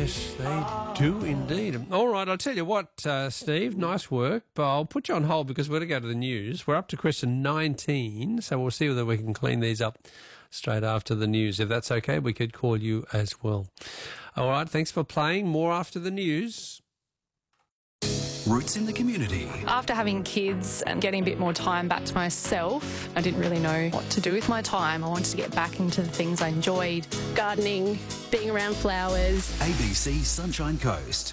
Yes, they do indeed. All right, I'll tell you what, Steve, nice work, but I'll put you on hold because we're going to go to the news. We're up to question 19, so we'll see whether we can clean these up straight after the news. If that's okay, we could call you as well. All right, thanks for playing. More after the news. Roots in the community. After having kids and getting a bit more time back to myself, I didn't really know what to do with my time. I wanted to get back into the things I enjoyed. Gardening, being around flowers. ABC Sunshine Coast.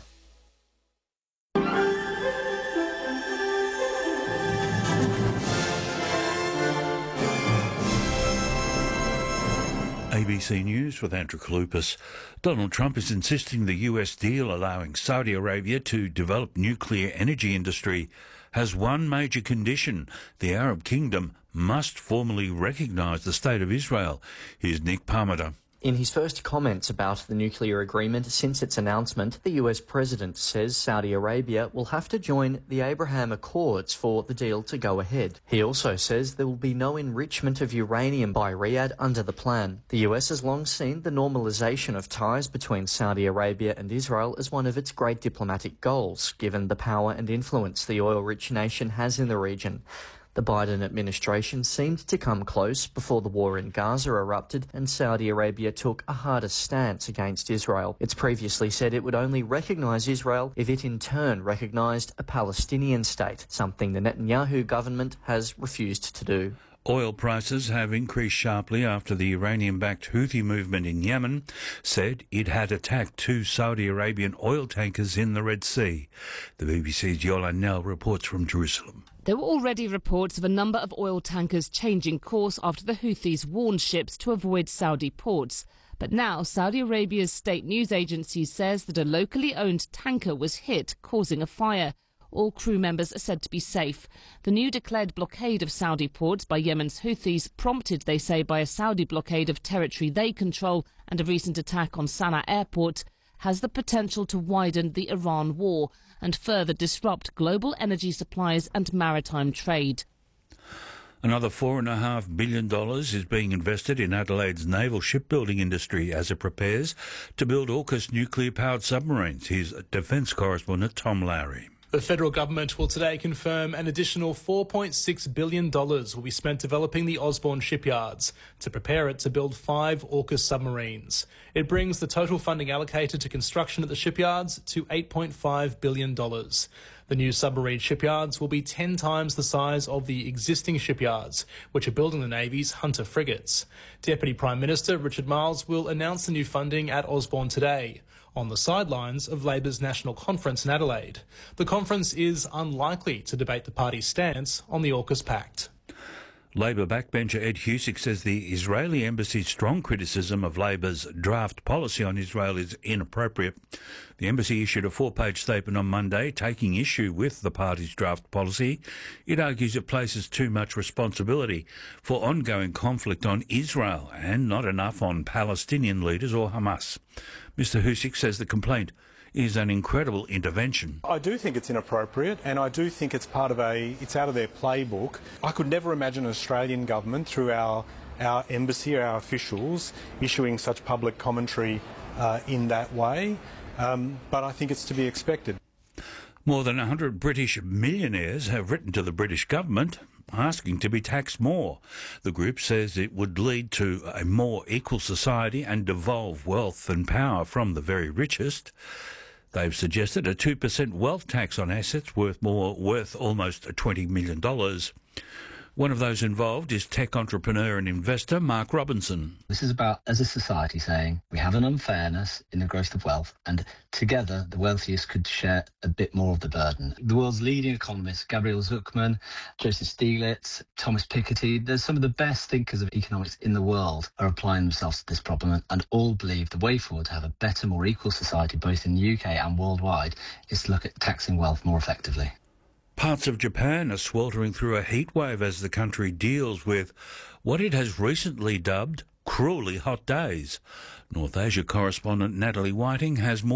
ABC News with Andrew Kalupas. Donald Trump is insisting the US deal allowing Saudi Arabia to develop nuclear energy industry has one major condition. The Arab Kingdom must formally recognise the State of Israel. Here's Nick Parmenter. In his first comments about the nuclear agreement since its announcement, the US president says Saudi Arabia will have to join the Abraham Accords for the deal to go ahead. He also says there will be no enrichment of uranium by Riyadh under the plan. The US has long seen the normalisation of ties between Saudi Arabia and Israel as one of its great diplomatic goals, given the power and influence the oil-rich nation has in the region. The Biden administration seemed to come close before the war in Gaza erupted and Saudi Arabia took a harder stance against Israel. It's previously said it would only recognise Israel if it in turn recognised a Palestinian state, something the Netanyahu government has refused to do. Oil prices have increased sharply after the Iranian-backed Houthi movement in Yemen said it had attacked 2 Saudi Arabian oil tankers in the Red Sea. The BBC's Yola Nell reports from Jerusalem. There were already reports of a number of oil tankers changing course after the Houthis warned ships to avoid Saudi ports. But now Saudi Arabia's state news agency says that a locally owned tanker was hit, causing a fire. All crew members are said to be safe. The new declared blockade of Saudi ports by Yemen's Houthis, prompted, they say, by a Saudi blockade of territory they control and a recent attack on Sana'a airport, has the potential to widen the Iran war and further disrupt global energy supplies and maritime trade. Another $4.5 billion is being invested in Adelaide's naval shipbuilding industry as it prepares to build AUKUS nuclear-powered submarines. Here's Defence correspondent Tom Lowry. The federal government will today confirm an additional $4.6 billion will be spent developing the Osborne shipyards to prepare it to build 5 AUKUS submarines. It brings the total funding allocated to construction at the shipyards to $8.5 billion. The new submarine shipyards will be 10 times the size of the existing shipyards, which are building the Navy's Hunter frigates. Deputy Prime Minister Richard Marles will announce the new funding at Osborne today, on the sidelines of Labor's National Conference in Adelaide. The conference is unlikely to debate the party's stance on the AUKUS Pact. Labor backbencher Ed Husic says the Israeli embassy's strong criticism of Labor's draft policy on Israel is inappropriate. The embassy issued a 4-page statement on Monday taking issue with the party's draft policy. It argues it places too much responsibility for ongoing conflict on Israel and not enough on Palestinian leaders or Hamas. Mr Husic says the complaint is an incredible intervention. I do think it's inappropriate, and I do think it's out of their playbook. I could never imagine an Australian government, through our embassy, our officials, issuing such public commentary in that way, but I think it's to be expected. More than 100 British millionaires have written to the British government asking to be taxed more. The group says it would lead to a more equal society and devolve wealth and power from the very richest. They've suggested a 2% wealth tax on assets worth almost $20 million. One of those involved is tech entrepreneur and investor Mark Robinson. This is about, as a society, saying we have an unfairness in the growth of wealth, and together the wealthiest could share a bit more of the burden. The world's leading economists, Gabriel Zucman, Joseph Stiglitz, Thomas Piketty, there's some of the best thinkers of economics in the world are applying themselves to this problem, and all believe the way forward to have a better, more equal society, both in the UK and worldwide, is to look at taxing wealth more effectively. Parts of Japan are sweltering through a heatwave as the country deals with what it has recently dubbed cruelly hot days. North Asia correspondent Natalie Whiting has more.